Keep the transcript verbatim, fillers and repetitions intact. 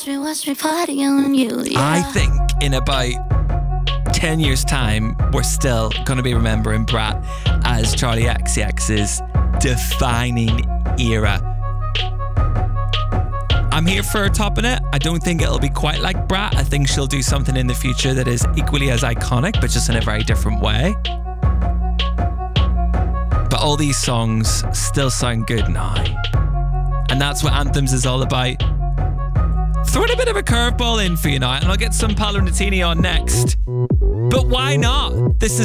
watch me, watch me party on you. Yeah. I think in about ten years' time, we're still going to be remembering Brat as Charlie X C X's defining era. I'm here for topping it. I don't think it'll be quite like Brat. I think she'll do something in the future that is equally as iconic, but just in a very different way. But all these songs still sound good now. And that's what Anthems is all about. Throwing a bit of a curveball in for you now, and I'll get some Paolo Nutini on next. But why not? This is